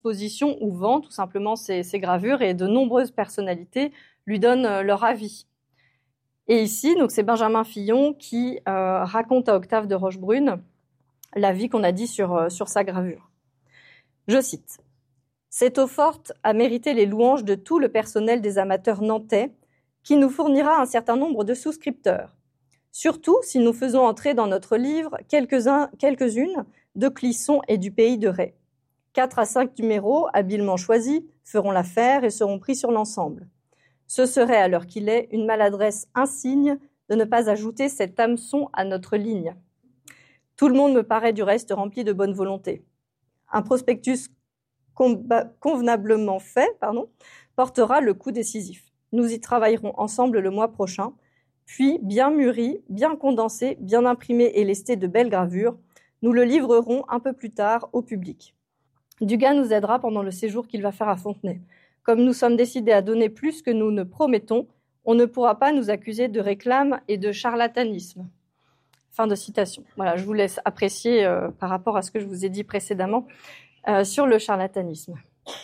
exposition où vend tout simplement ses gravures et de nombreuses personnalités lui donnent leur avis. Et ici, donc, c'est Benjamin Fillon qui raconte à Octave de Rochebrune l'avis qu'on a dit sur sa gravure. Je cite. « Cette eau-forte a mérité les louanges de tout le personnel des amateurs nantais qui nous fournira un certain nombre de souscripteurs. Surtout si nous faisons entrer dans notre livre quelques-unes de Clisson et du pays de Ré. 4 à 5 numéros, habilement choisis, feront l'affaire et seront pris sur l'ensemble. Ce serait, à l'heure qu'il est, une maladresse insigne de ne pas ajouter cet hameçon à notre ligne. Tout le monde me paraît du reste rempli de bonne volonté. Un prospectus convenablement fait portera le coup décisif. Nous y travaillerons ensemble le mois prochain, puis, bien mûri, bien condensé, bien imprimé et lesté de belles gravures, nous le livrerons un peu plus tard au public. Dugas nous aidera pendant le séjour qu'il va faire à Fontenay. Comme nous sommes décidés à donner plus que nous ne promettons, on ne pourra pas nous accuser de réclame et de charlatanisme. » Fin de citation. Voilà, je vous laisse apprécier par rapport à ce que je vous ai dit précédemment sur le charlatanisme.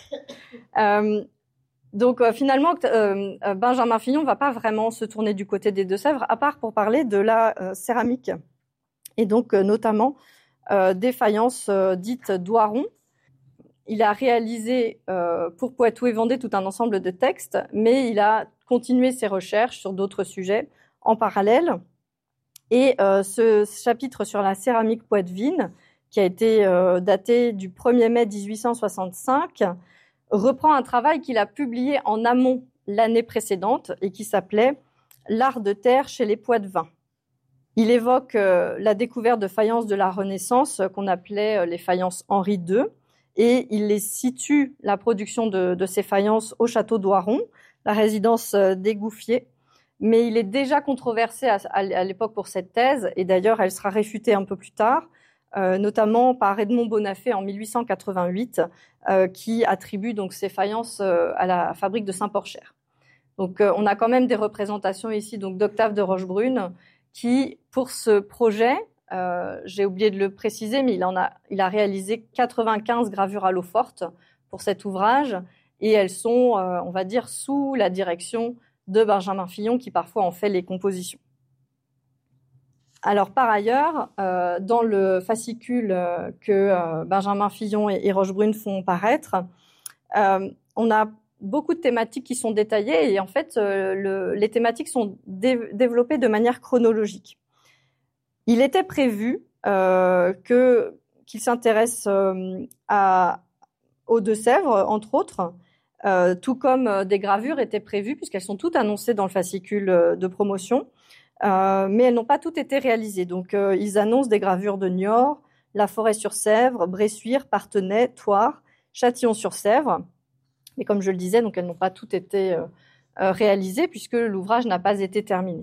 Donc finalement, Benjamin Fillon ne va pas vraiment se tourner du côté des Deux-Sèvres, à part pour parler de la céramique, et donc notamment des faïences dites Doiron. Il a réalisé pour Poitou et Vendée tout un ensemble de textes, mais il a continué ses recherches sur d'autres sujets en parallèle. Et ce chapitre sur la céramique poitevine, qui a été daté du 1er mai 1865, reprend un travail qu'il a publié en amont l'année précédente et qui s'appelait « L'art de terre chez les Poitevins ». Il évoque la découverte de faïences de la Renaissance qu'on appelait les faïences Henri II et il les situe, la production de ces faïences, au château d'Oiron, la résidence des Gouffiers. Mais il est déjà controversé à l'époque pour cette thèse et d'ailleurs elle sera réfutée un peu plus tard, notamment par Edmond Bonafé en 1888, qui attribue donc ces faïences à la fabrique de Saint-Porcher. Donc on a quand même des représentations ici donc d'Octave de Rochebrune qui, pour ce projet, j'ai oublié de le préciser, mais il a réalisé 95 gravures à l'eau forte pour cet ouvrage et elles sont, on va dire, sous la direction de Benjamin Fillon qui parfois en fait les compositions. Alors par ailleurs, dans le fascicule que Benjamin Fillon et Rochebrune font paraître, on a beaucoup de thématiques qui sont détaillées et en fait les thématiques sont développées de manière chronologique. Il était prévu qu'il s'intéresse aux Deux-Sèvres, entre autres, tout comme des gravures étaient prévues puisqu'elles sont toutes annoncées dans le fascicule de promotion. Mais elles n'ont pas toutes été réalisées. Donc, ils annoncent des gravures de Niort, La Forêt-sur-Sèvre, Bressuire, Parthenay, Thouars, Châtillon-sur-Sèvre. Mais comme je le disais, donc elles n'ont pas toutes été réalisées puisque l'ouvrage n'a pas été terminé.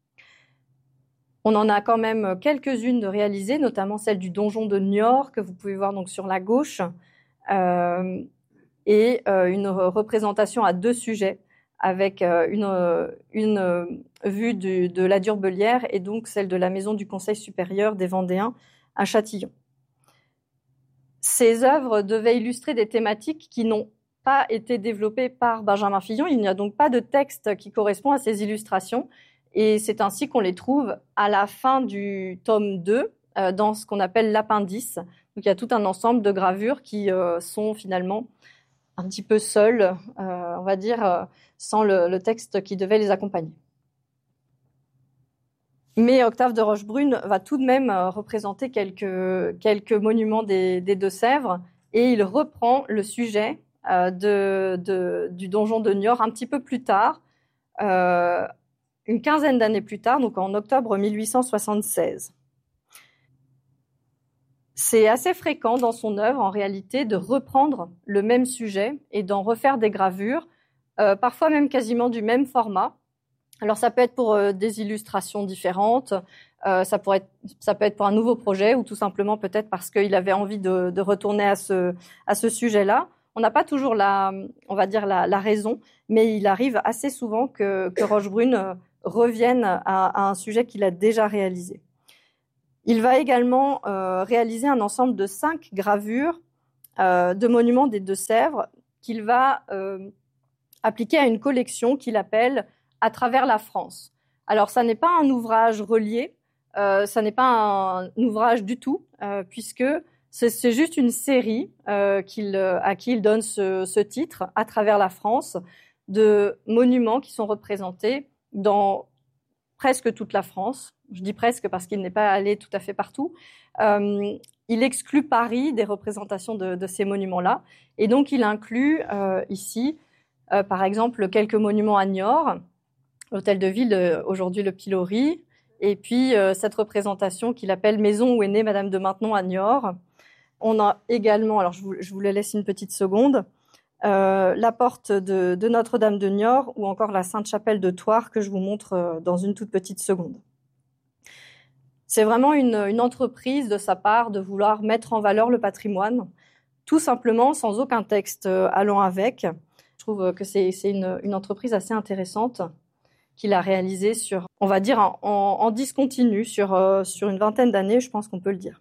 On en a quand même quelques-unes de réalisées, notamment celle du donjon de Niort que vous pouvez voir donc sur la gauche, et une représentation à 2 sujets avec une vue de la Durbelière et donc celle de la maison du Conseil supérieur des Vendéens à Châtillon. Ces œuvres devaient illustrer des thématiques qui n'ont pas été développées par Benjamin Fillon. Il n'y a donc pas de texte qui correspond à ces illustrations et c'est ainsi qu'on les trouve à la fin du tome 2 dans ce qu'on appelle l'appendice. Donc il y a tout un ensemble de gravures qui sont finalement un petit peu seules, on va dire, sans le texte qui devait les accompagner. Mais Octave de Rochebrune va tout de même représenter quelques monuments des Deux-Sèvres et il reprend le sujet du donjon de Niort un petit peu plus tard, une quinzaine d'années plus tard, donc en octobre 1876. C'est assez fréquent dans son œuvre, en réalité, de reprendre le même sujet et d'en refaire des gravures, parfois même quasiment du même format. Alors ça peut être pour des illustrations différentes, ça peut être pour un nouveau projet ou tout simplement peut-être parce qu'il avait envie de retourner à ce sujet-là. On n'a pas toujours la raison, mais il arrive assez souvent que Rochebrune revienne à un sujet qu'il a déjà réalisé. Il va également réaliser un ensemble de 5 gravures de monuments des Deux-Sèvres qu'il va appliquer à une collection qu'il appelle « À travers la France ». Alors, ça n'est pas un ouvrage relié, ça n'est pas un ouvrage du tout, puisque c'est juste une série à qui il donne ce titre, « À travers la France », de monuments qui sont représentés dans presque toute la France. Je dis presque parce qu'il n'est pas allé tout à fait partout. Il exclut Paris des représentations de ces monuments-là. Et donc, il inclut ici, par exemple, quelques monuments à Niort, l'hôtel de ville, aujourd'hui le pilori, et puis cette représentation qu'il appelle « Maison où est née Madame de Maintenon à Niort ». On a également, alors je vous le laisse une petite seconde, la porte de Notre-Dame de Niort ou encore la Sainte-Chapelle de Thouars que je vous montre dans une toute petite seconde. C'est vraiment une entreprise de sa part de vouloir mettre en valeur le patrimoine, tout simplement sans aucun texte allant avec. Je trouve que c'est une entreprise assez intéressante qu'il a réalisée sur, on va dire, en discontinu sur une vingtaine d'années, je pense qu'on peut le dire.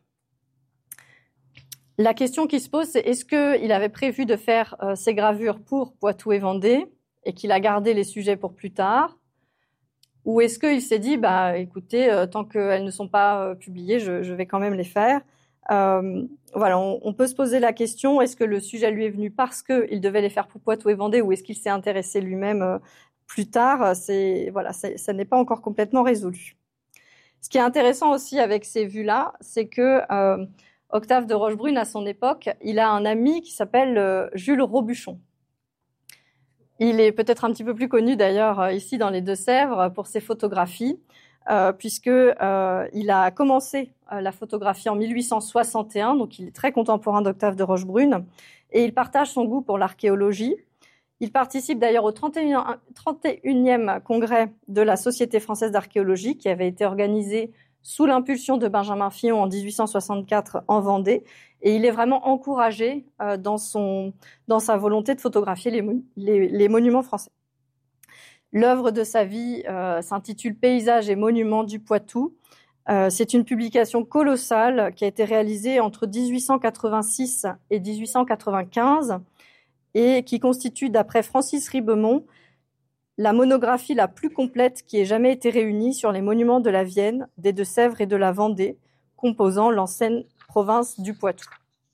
La question qui se pose, c'est est-ce qu'il avait prévu de faire ces gravures pour Poitou et Vendée et qu'il a gardé les sujets pour plus tard? Ou est-ce qu'il s'est dit, écoutez, tant qu'elles ne sont pas publiées, je vais quand même les faire. Voilà, on peut se poser la question, est-ce que le sujet lui est venu parce qu'il devait les faire pour Poitou et Vendée ou est-ce qu'il s'est intéressé lui-même plus tard? Ça n'est pas encore complètement résolu. Ce qui est intéressant aussi avec ces vues-là, c'est que Octave de Rochebrune, à son époque, il a un ami qui s'appelle Jules Robuchon. Il est peut-être un petit peu plus connu d'ailleurs ici dans les Deux-Sèvres pour ses photographies, puisque il a commencé la photographie en 1861, donc il est très contemporain d'Octave de Rochebrune, et il partage son goût pour l'archéologie. Il participe d'ailleurs au 31e congrès de la Société française d'archéologie qui avait été organisé sous l'impulsion de Benjamin Fillon en 1864 en Vendée. Et il est vraiment encouragé dans sa volonté de photographier les monuments français. L'œuvre de sa vie s'intitule « Paysages et monuments du Poitou ». C'est une publication colossale qui a été réalisée entre 1886 et 1895 et qui constitue, d'après Francis Ribemont, la monographie la plus complète qui ait jamais été réunie sur les monuments de la Vienne, des Deux-Sèvres et de la Vendée, composant l'ancienne province du Poitou.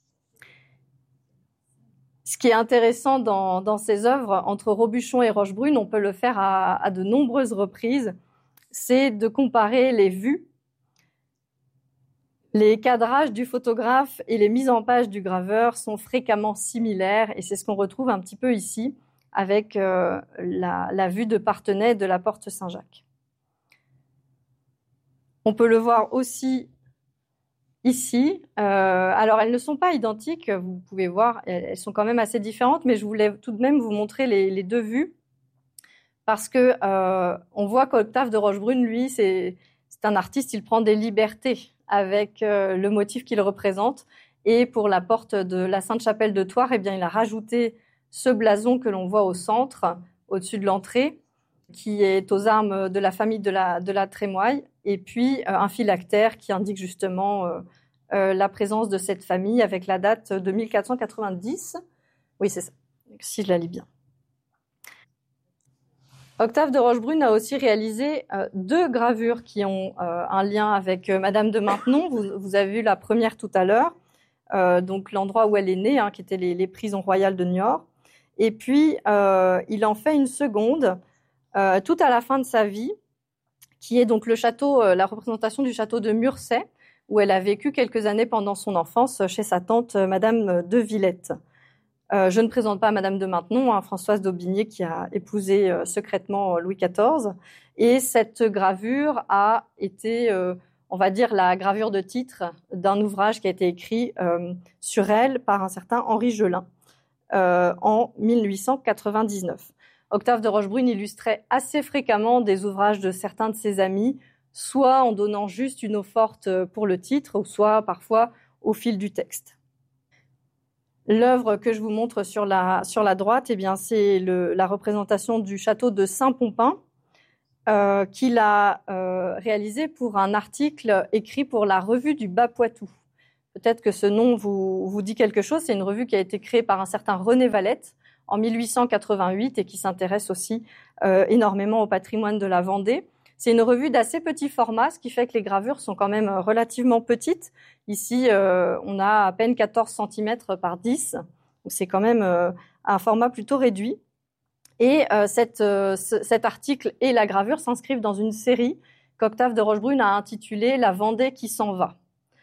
Ce qui est intéressant dans ces œuvres, entre Robuchon et Rochebrune, on peut le faire à de nombreuses reprises, c'est de comparer les vues, les cadrages du photographe et les mises en page du graveur sont fréquemment similaires et c'est ce qu'on retrouve un petit peu ici avec la vue de Parthenay de la porte Saint-Jacques. On peut le voir aussi ici. Alors, elles ne sont pas identiques, vous pouvez voir, elles sont quand même assez différentes, mais je voulais tout de même vous montrer les deux vues parce que on voit qu'Octave de Rochebrune, lui, c'est un artiste, il prend des libertés avec le motif qu'il représente. Et pour la porte de la Sainte-Chapelle de Thouars, eh bien, il a rajouté ce blason que l'on voit au centre, au-dessus de l'entrée, qui est aux armes de la famille de la Trémoille, et puis un phylactère qui indique justement la présence de cette famille avec la date de 1490. Oui, c'est ça, si je la lis bien. Octave de Rochebrune a aussi réalisé deux gravures qui ont un lien avec Madame de Maintenon. Vous avez vu la première tout à l'heure, donc l'endroit où elle est née, qui étaient les prisons royales de Niort. Et puis, il en fait une seconde, tout à la fin de sa vie, qui est donc le château, la représentation du château de Murset, où elle a vécu quelques années pendant son enfance chez sa tante Madame de Villette. Je ne présente pas Madame de Maintenon, Françoise d'Aubigné qui a épousé secrètement Louis XIV. Et cette gravure a été, on va dire, la gravure de titre d'un ouvrage qui a été écrit sur elle par un certain Henri Gelin en 1899. Octave de Rochebrune illustrait assez fréquemment des ouvrages de certains de ses amis, soit en donnant juste une eau forte pour le titre, ou soit parfois au fil du texte. L'œuvre que je vous montre sur la droite, eh bien, c'est la représentation du château de Saint-Pompin qu'il a réalisé pour un article écrit pour la Revue du Bas-Poitou. Peut-être que ce nom vous dit quelque chose. C'est une revue qui a été créée par un certain René Valette en 1888 et qui s'intéresse aussi énormément au patrimoine de la Vendée. C'est une revue d'assez petit format, ce qui fait que les gravures sont quand même relativement petites. Ici, on a à peine 14 cm par 10. C'est quand même un format plutôt réduit. Et cet article et la gravure s'inscrivent dans une série qu'Octave de Rochebrune a intitulée « La Vendée qui s'en va ».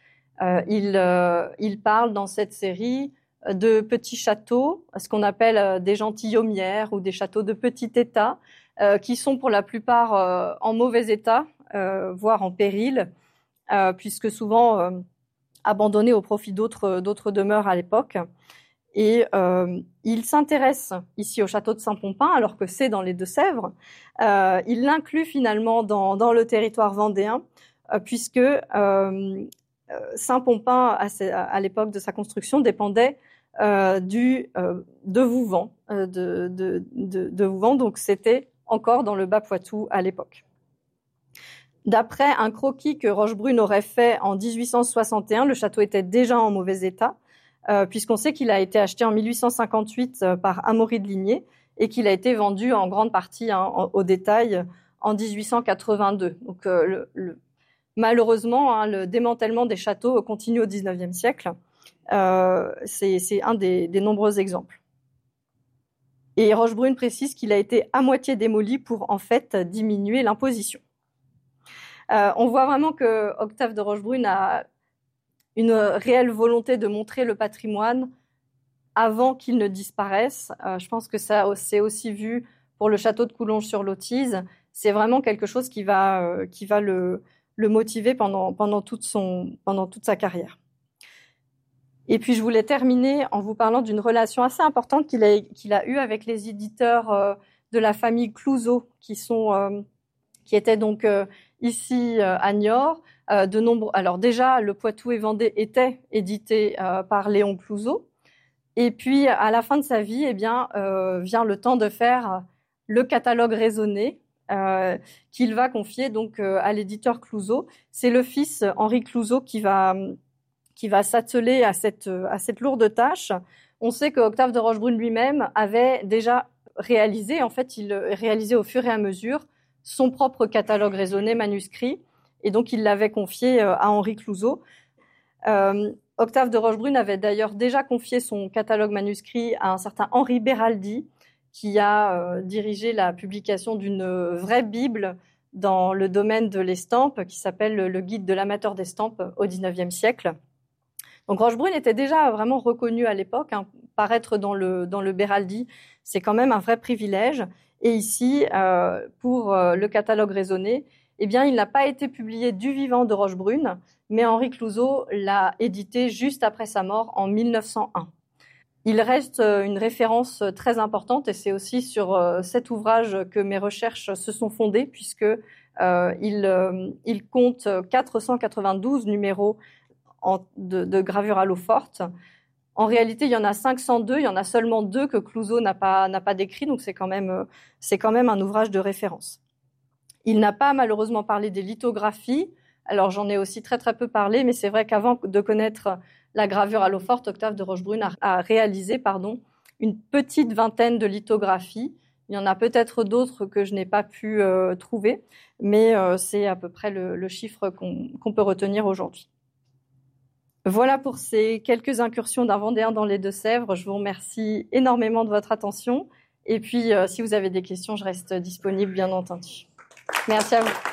Il parle dans cette série de petits châteaux, ce qu'on appelle des gentilhommières ou des châteaux de petit état, qui sont pour la plupart en mauvais état, voire en péril, puisque souvent abandonnés au profit d'autres demeures à l'époque. Et il s'intéresse ici au château de Saint-Pompin, alors que c'est dans les Deux-Sèvres. Il l'inclut finalement dans le territoire vendéen, puisque Saint-Pompin, à l'époque de sa construction, dépendait de Vouvant, de Vouvant, donc c'était encore dans le Bas-Poitou à l'époque. D'après un croquis que Rochebrune aurait fait en 1861, le château était déjà en mauvais état, puisqu'on sait qu'il a été acheté en 1858 par Amaury de Ligné et qu'il a été vendu en grande partie au détail en 1882. Donc malheureusement, le démantèlement des châteaux continue au XIXe siècle. C'est un des nombreux exemples. Et Rochebrune précise qu'il a été à moitié démoli pour en fait diminuer l'imposition. On voit vraiment que Octave de Rochebrune a une réelle volonté de montrer le patrimoine avant qu'il ne disparaisse. Je pense que ça c'est aussi vu pour le château de Coulonges-sur-Lotise. C'est vraiment quelque chose qui va le motiver pendant toute sa carrière. Et puis je voulais terminer en vous parlant d'une relation assez importante qu'il a eue avec les éditeurs de la famille Clouzot, qui étaient donc ici à Niort. Alors déjà, le Poitou et Vendée étaient édités par Léon Clouzot. Et puis à la fin de sa vie, vient le temps de faire le catalogue raisonné qu'il va confier donc à l'éditeur Clouzot. C'est le fils Henri Clouzot qui va s'atteler à cette lourde tâche. On sait que Octave de Rochebrune lui-même avait déjà réalisé, en fait, il réalisait au fur et à mesure son propre catalogue raisonné manuscrit, et donc il l'avait confié à Henri Clouzot. Octave de Rochebrune avait d'ailleurs déjà confié son catalogue manuscrit à un certain Henri Béraldi, qui a dirigé la publication d'une vraie Bible dans le domaine de l'estampe, qui s'appelle le Guide de l'amateur d'estampes au XIXe siècle. Donc Rochebrune était déjà vraiment reconnu à l'époque. Paraître dans le Béraldi, c'est quand même un vrai privilège. Et ici, pour le catalogue raisonné, il n'a pas été publié du vivant de Rochebrune, mais Henri Clouzot l'a édité juste après sa mort en 1901. Il reste une référence très importante, et c'est aussi sur cet ouvrage que mes recherches se sont fondées, puisque il compte 492 numéros de gravure à l'eau forte. En réalité, il y en a 502, il y en a seulement 2 que Clouzot n'a pas décrit, donc c'est quand même un ouvrage de référence. Il n'a pas malheureusement parlé des lithographies. Alors j'en ai aussi très très peu parlé, mais c'est vrai qu'avant de connaître la gravure à l'eau forte, Octave de Rochebrune a réalisé une petite vingtaine de lithographies. Il y en a peut-être d'autres que je n'ai pas pu trouver, mais c'est à peu près le chiffre qu'on peut retenir aujourd'hui. Voilà pour ces quelques incursions d'un Vendéen dans les Deux-Sèvres. Je vous remercie énormément de votre attention. Et puis, si vous avez des questions, je reste disponible, bien entendu. Merci à vous.